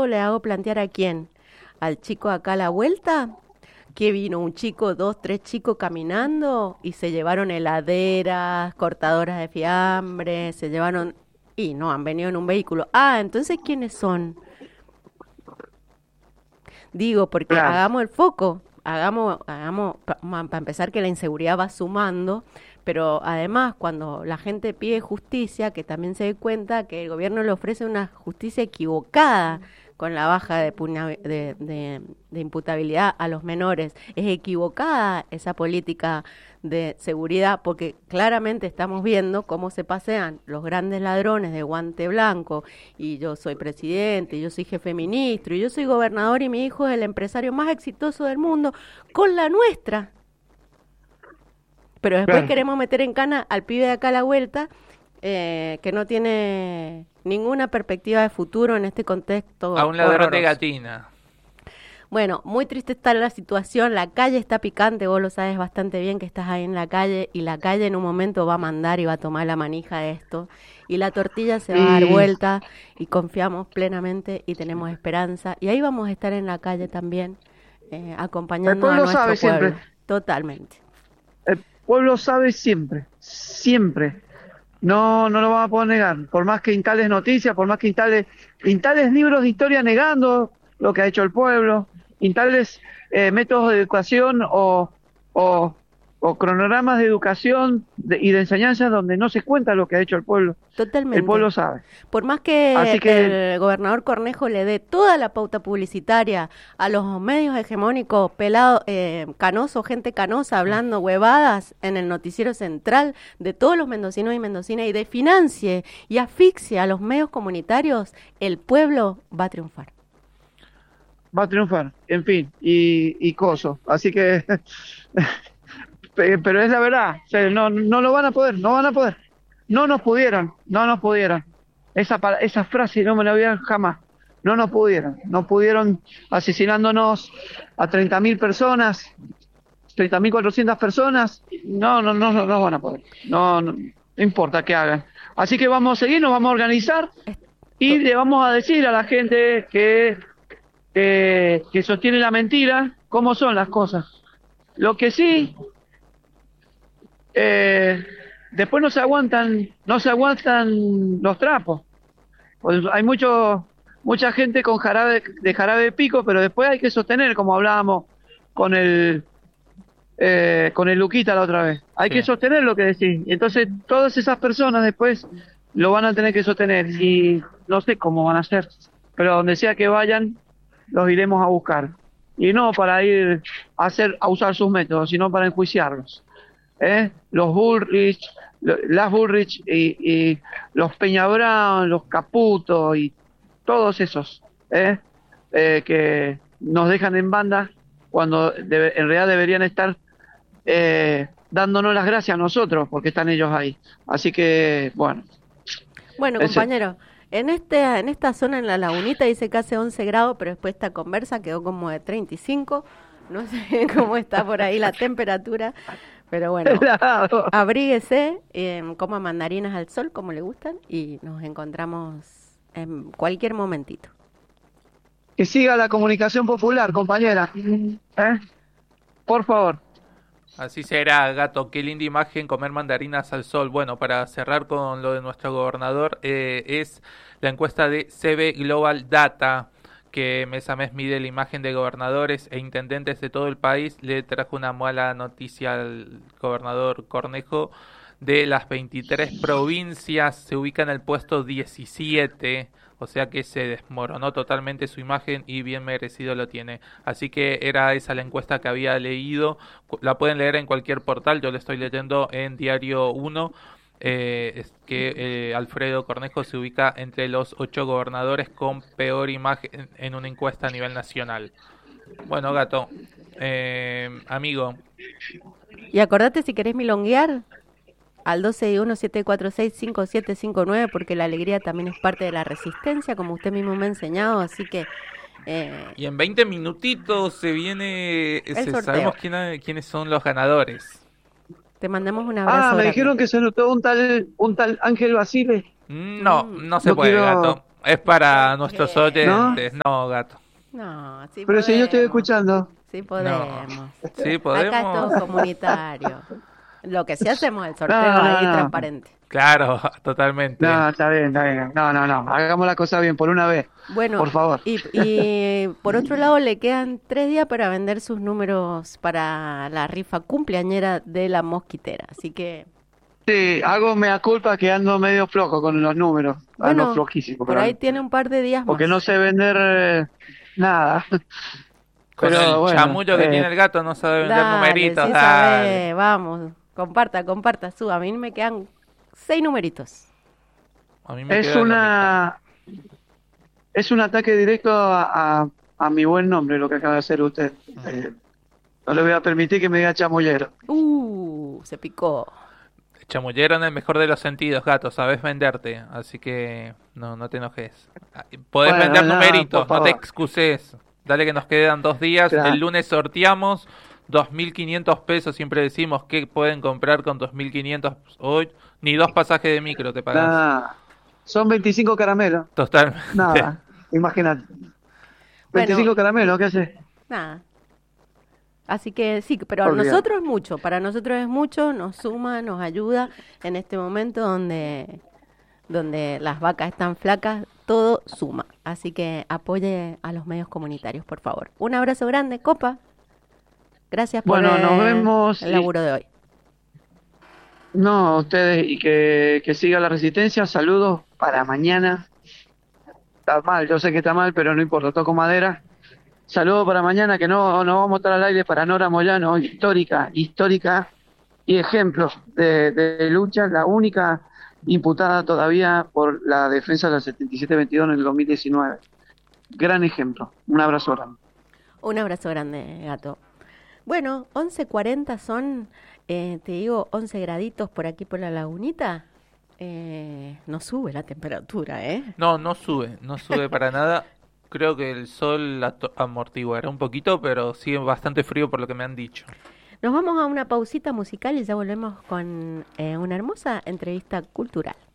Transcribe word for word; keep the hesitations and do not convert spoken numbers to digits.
esto le hago plantear a quién, al chico acá a la vuelta, que vino un chico, dos, tres chicos caminando y se llevaron heladeras, cortadoras de fiambre, se llevaron y no han venido en un vehículo. Ah, entonces ¿quiénes son? Digo, porque Claro, hagamos el foco, hagamos, hagamos, para empezar que la inseguridad va sumando, pero además cuando la gente pide justicia, que también se dé cuenta que el gobierno le ofrece una justicia equivocada con la baja de, puna- de, de, de imputabilidad a los menores. Es equivocada esa política de seguridad porque claramente estamos viendo cómo se pasean los grandes ladrones de guante blanco y yo soy presidente, y yo soy jefe ministro, y yo soy gobernador y mi hijo es el empresario más exitoso del mundo con la nuestra. Pero después claro. queremos meter en cana al pibe de acá a la vuelta eh, que no tiene ninguna perspectiva de futuro en este A contexto un ladrón de horroroso. gatina. Bueno, muy triste está la situación, la calle está picante, vos lo sabes bastante bien que estás ahí en la calle y la calle en un momento va a mandar y va a tomar la manija de esto y la tortilla se va a dar Y vuelta y confiamos plenamente y tenemos esperanza y ahí vamos a estar en la calle también eh, el acompañando a pueblo nuestro sabe pueblo, siempre, totalmente. el pueblo sabe siempre, siempre. No, no lo vamos a poder negar. Por más que instales noticias, por más que instales, instales libros de historia negando lo que ha hecho el pueblo, instales eh, métodos de educación o, o, o cronogramas de educación de- y de enseñanza donde no se cuenta lo que ha hecho el pueblo. El Totalmente. pueblo sabe. Por más que Así que el gobernador Cornejo le dé toda la pauta publicitaria a los medios hegemónicos, pelado, eh, canoso, gente canosa hablando huevadas en el noticiero central de todos los mendocinos y mendocinas y de financie y asfixie a los medios comunitarios, el pueblo va a triunfar. va a triunfar, en fin, y, y coso. Así que, pe- pero es la verdad, o sea, no, no lo van a poder, no van a poder. No nos pudieron, no nos pudieron. Esa, pa- esa frase no me la voy a olvidar jamás. No nos pudieron, no pudieron asesinándonos a treinta mil personas, treinta mil cuatrocientas personas. No, no, no, no, no van a poder. No, no, no importa qué hagan. Así que vamos a seguir, nos vamos a organizar y To- le vamos a decir a la gente que, que, que sostiene la mentira cómo son las cosas. Lo que sí, eh, después no se aguantan, no se aguantan los trapos. Pues hay mucho, mucha gente con jarabe, de jarabe de pico, pero después hay que sostener, como hablábamos con el, eh, con el Luquita la otra vez. Hay Sí. que sostener lo que decís. Entonces, todas esas personas después lo van a tener que sostener. Y no sé cómo van a hacer, pero donde sea que vayan, los iremos a buscar. Y no para ir a hacer, a usar sus métodos, sino para enjuiciarlos. ¿Eh? Los Bullrich, lo- las Bullrich y, y los Peña Brown, los Caputo y todos esos, ¿eh? Eh, que nos dejan en banda cuando debe- en realidad deberían estar eh, dándonos las gracias a nosotros porque están ellos ahí. Así que, bueno, Bueno, ese, compañero, en este, en esta zona en la lagunita dice que hace once grados, pero después esta conversa quedó como de treinta y cinco. No sé cómo está por ahí la temperatura, pero bueno, helado. abríguese, eh, coma mandarinas al sol como le gustan y nos encontramos en cualquier momentito. Que siga la comunicación popular, compañera. ¿Eh? Por favor. Así será, gato. Qué linda imagen, comer mandarinas al sol. Bueno, para cerrar con lo de nuestro gobernador, eh, es la encuesta de C B Global Data, que mes a mes mide la imagen de gobernadores e intendentes de todo el país. Le trajo una mala noticia al gobernador Cornejo. De las veintitrés provincias, se ubica en el puesto diecisiete, o sea que se desmoronó totalmente su imagen y bien merecido lo tiene. Así que era esa la encuesta que había leído, la pueden leer en cualquier portal, yo la estoy leyendo en Diario uno, eh, es que eh, Alfredo Cornejo se ubica entre los ocho gobernadores con peor imagen en una encuesta a nivel nacional. Bueno, gato, eh, amigo, Y acordate si querés milonguear al doce uno siete cuatro seis cinco siete cinco nueve porque la alegría también es parte de la resistencia, como usted mismo me ha enseñado, así que eh, y en veinte minutitos se viene, el se, sabemos sorteo. quién, quiénes son los ganadores. Te mandamos un Ah, abrazo me grande. dijeron que se notó un tal, un tal Ángel Basile. No, Mm. no se No puede, quiero, gato. Es para nuestros ¿Qué? oyentes, no, no Gato. No, sí Pero si yo estoy podemos. escuchando. Sí podemos. Sí, Acá es podemos. todo comunitario. Lo que sí hacemos el sorteo No, no, ahí no. transparente. Claro, totalmente. No, está bien, está bien. No, no, no. Hagamos la cosa bien por una vez. Bueno, Por favor. y, y por otro lado le quedan tres días para vender sus números para la rifa cumpleañera de la mosquitera. Así que, Sí, hago mea culpa que ando medio flojo con los números. Ando bueno, flojísimo. por pero- ahí tiene un par de días Porque más. no sé vender eh, nada. Con Pero el bueno, chamullo que eh, tiene el gato no sabe vender Dale, numeritos. sí Dale. sabe, vamos, comparta, comparta, suba. A mí me quedan seis numeritos. A mí me Es queda la una es un ataque directo a, a, a mi buen nombre lo que acaba de hacer usted. Eh, no le voy a permitir que me diga chamullero. Uh, se picó. mitad. Chamullero en el mejor de los sentidos, gato. Sabes venderte, así que no, no te enojes. Podés Bueno, vender no, numeritos, por no te favor. excuses. Dale que nos quedan dos días. Claro. El lunes sorteamos dos mil quinientos pesos. Siempre decimos que pueden comprar con dos mil quinientos hoy. Ni dos pasajes de micro te pagas. Nada. Son veinticinco caramelos. Totalmente. Nada. Imagínate. veinticinco caramelos, ¿qué hace? Nada. Así que sí, pero a Olvídate. nosotros es mucho, para nosotros es mucho, nos suma, nos ayuda en este momento donde, donde las vacas están flacas, todo suma. Así que apoye a los medios comunitarios, por favor. Un abrazo grande, Copa. Gracias por Bueno, nos eh, vemos el y- laburo de hoy. No, ustedes, y que, que siga la resistencia. Saludos para mañana. Está mal, yo sé que está mal, pero no importa, toco madera. Saludos para mañana, que no, no vamos a estar al aire para Nora Moyano, histórica, histórica y ejemplo de, de lucha, la única imputada todavía por la defensa de la setenta y siete veintidós en el dos mil diecinueve. Gran ejemplo. Un abrazo grande. Un abrazo grande, gato. Bueno, once cuarenta son, eh, te digo, once graditos por aquí por la lagunita. Eh, no sube la temperatura, ¿eh? No, no sube, no sube para nada. Creo que el sol ato- amortiguará un poquito, pero sigue bastante frío por lo que me han dicho. Nos vamos a una pausita musical y ya volvemos con eh, una hermosa entrevista cultural.